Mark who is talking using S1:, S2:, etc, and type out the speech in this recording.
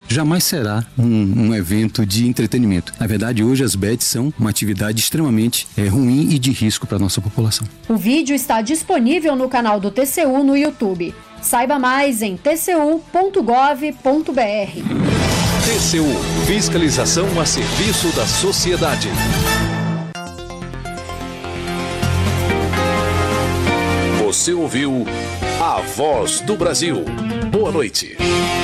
S1: jamais será um evento de entretenimento. Na verdade, hoje as bets são uma atividade extremamente ruim e de risco para a nossa população.
S2: O vídeo está disponível no canal do TCU no YouTube. Saiba mais em tcu.gov.br.
S3: TCU, fiscalização a serviço da sociedade. Você ouviu A Voz do Brasil. Boa noite.